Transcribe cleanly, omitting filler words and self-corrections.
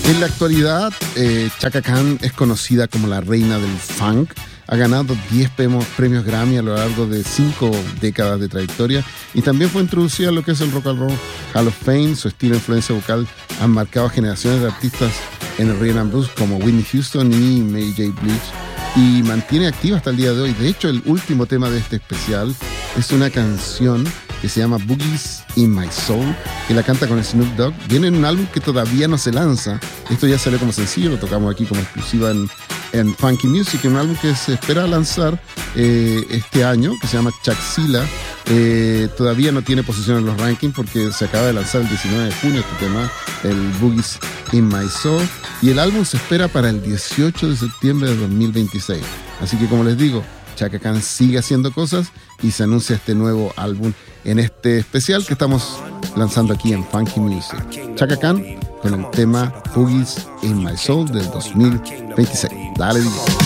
En la actualidad, Chaka Khan es conocida como la reina del funk. Ha ganado 10 premios Grammy a lo largo de 5 décadas de trayectoria y también fue introducida a lo que es el Rock and Roll Hall of Fame. Su estilo e influencia vocal han marcado a generaciones de artistas en el rhythm and blues como Whitney Houston y Mary J. Blige, y mantiene activa hasta el día de hoy. De hecho, el último tema de este especial es una canción que se llama Boogies in My Soul, que la canta con Snoop Dogg. Viene en un álbum que todavía no se lanza. Esto ya salió como sencillo, lo tocamos aquí como exclusiva en Funky Music, un álbum que se espera lanzar este año, que se llama Chakzilla. Todavía no tiene posición en los rankings porque se acaba de lanzar el 19 de junio este tema, el Boogies in My Soul, y el álbum se espera para el 18 de septiembre de 2026. Así que, como les digo, Chaka Khan sigue haciendo cosas y se anuncia este nuevo álbum en este especial que estamos lanzando aquí en Funky Music. Chaka Khan con el tema Boogies in My Soul del 2026. Dale, DJ.